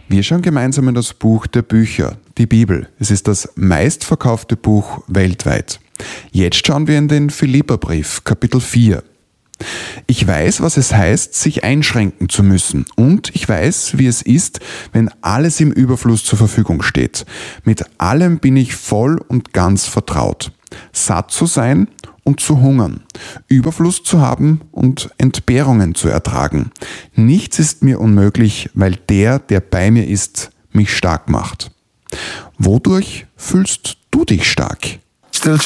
Wir schauen gemeinsam in das Buch der Bücher, die Bibel. Es ist das meistverkaufte Buch weltweit. Jetzt schauen wir in den Philipperbrief, Kapitel 4. Ich weiß, was es heißt, sich einschränken zu müssen. Und ich weiß, wie es ist, wenn alles im Überfluss zur Verfügung steht. Mit allem bin ich voll und ganz vertraut. Satt zu sein und zu hungern, Überfluss zu haben und Entbehrungen zu ertragen. Nichts ist mir unmöglich, weil der bei mir ist, mich stark macht. Wodurch fühlst du dich stark? Still